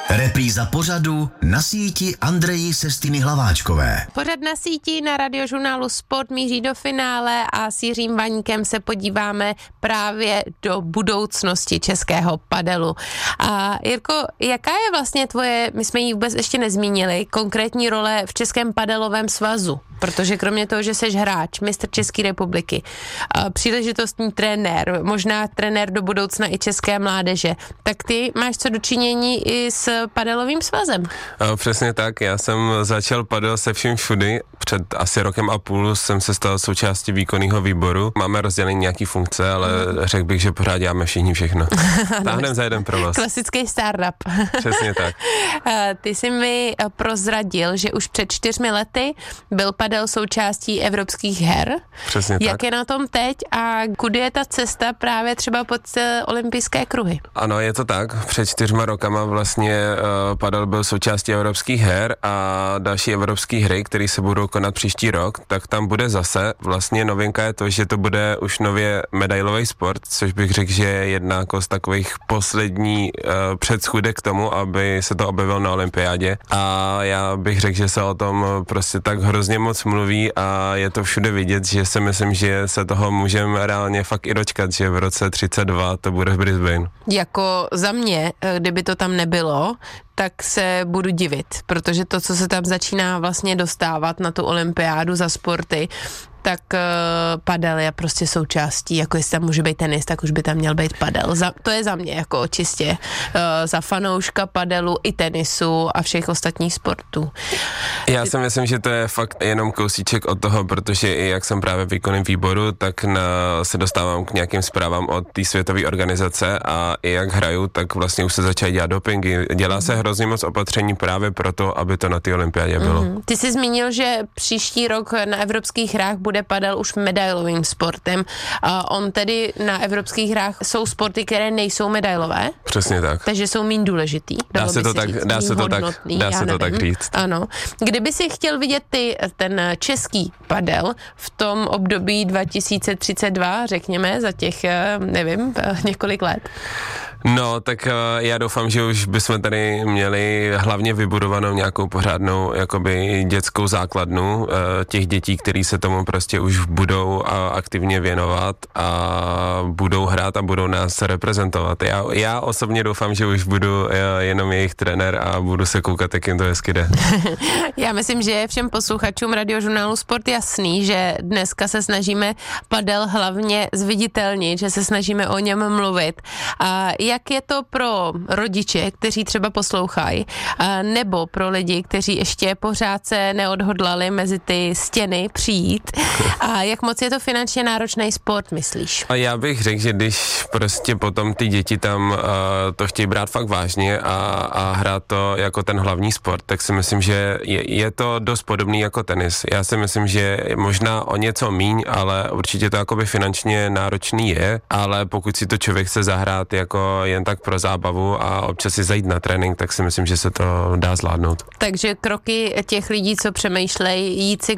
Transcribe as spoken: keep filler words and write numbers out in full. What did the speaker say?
Repríza pořadu Na síti Andreji Sestiny Hlaváčkové. Pořad Na síti na radiožurnálu Sport míří do finále a s Jiřím Vaňkem se podíváme právě do budoucnosti českého padelu. A Jirko, jaká je vlastně tvoje, my jsme ji vůbec ještě nezmínili, konkrétní role v Českém padelovém svazu? Protože kromě toho, že seš hráč, mistr České republiky, příležitostný trenér, možná trenér do budoucna i české mládeže, tak ty máš co dočinění i s padelovým svazem. Přesně tak, já jsem začal padel se vším všudy, před asi rokem a půl jsem se stal součástí výkonného výboru. Máme rozdělení nějaký funkce, ale mm. řekl bych, že pořád děláme všichni všechno. Táhneme za jeden provoz. Klasický startup. Přesně tak. Ty jsi mi prozradil, že už před čtyřmi lety byl padel součástí evropských her. Přesně tak. Jak je na tom teď a kudy je ta cesta právě třeba pod olympijské kruhy? Ano, je to tak. Před čtyřma rokama vlastně uh, padel byl součástí evropských her a další evropské hry, které se budou konat příští rok, tak tam bude zase. Vlastně novinka je to, že to bude už nově medailový sport, což bych řekl, že je jedna jako z takových poslední uh, předschůdek k tomu, aby se to objevilo na olympiádě. A já bych řekl, že se o tom prostě tak hrozně moc mluví a je to všude vidět, že si myslím, že se toho můžeme reálně fakt i dočkat, že v roce třicet dva to bude v Brisbane. Jako za mě, kdyby to tam nebylo, tak se budu divit, protože to, co se tam začíná vlastně dostávat na tu olympiádu za sporty, tak uh, padel je prostě součástí, jako jestli tam může být tenis, tak už by tam měl být padel. Za, to je za mě jako čistě uh, za fanouška padelu i tenisu a všech ostatních sportů. Já si myslím, že to je fakt jenom kousíček od toho, protože i jak jsem právě v výkonném výboru, tak na, se dostávám k nějakým zprávám od té světové organizace a i jak hraju, tak vlastně už se začaly dělat dopingy. Dělá se hrozně moc opatření právě proto, aby to na té olympiádě bylo. Mm. Ty jsi zmínil, že příští rok na evropských hrách bude padel už medailovým sportem. A on tedy na evropských hrách jsou sporty, které nejsou medailové. Přesně tak. Takže jsou méně důležitý. Dá se to tak, říct, dá se to tak, dá se to tak říct. Ano. Kdyby si chtěl vidět ty, ten český padel v tom období dva tisíce třicet dva, řekněme, za těch, nevím, několik let? No, tak uh, já doufám, že už bychom tady měli hlavně vybudovanou nějakou pořádnou jakoby dětskou základnu uh, těch dětí, který se tomu prostě už budou uh, aktivně věnovat a budou hrát a budou nás reprezentovat. Já, já osobně doufám, že už budu uh, jenom jejich trenér a budu se koukat, jak jim to hezky jde. Já myslím, že je všem posluchačům radiožurnálu Sport jasný, že dneska se snažíme padel hlavně zviditelnit, že se snažíme o něm mluvit. A jak je to pro rodiče, kteří třeba poslouchají, nebo pro lidi, kteří ještě pořád se neodhodlali mezi ty stěny přijít? A jak moc je to finančně náročný sport, myslíš? A já bych řekl, že když prostě potom ty děti tam uh, to chtějí brát fakt vážně a, a hrát to jako ten hlavní sport, tak si myslím, že je, je to dost podobný jako tenis. Já si myslím, že možná o něco míň, ale určitě to jakoby finančně náročný je, ale pokud si to člověk chce zahrát jako jen tak pro zábavu a občas si zajít na trénink, tak si myslím, že se to dá zvládnout. Takže kroky těch lidí, co přemýšlejí jít si